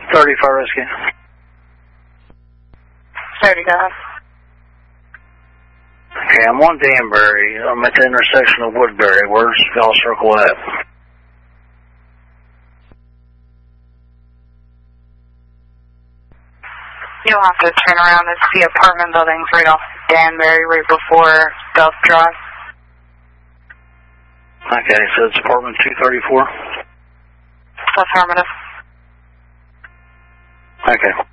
35 Rescue. 30, go ahead. Okay, I'm on Danbury. I'm at the intersection of Woodbury. Where's y'all circle at? You'll have to turn around. It's the apartment buildings right off Danbury, right before Gulf Drive. Okay, so it's apartment 234? Affirmative. Okay.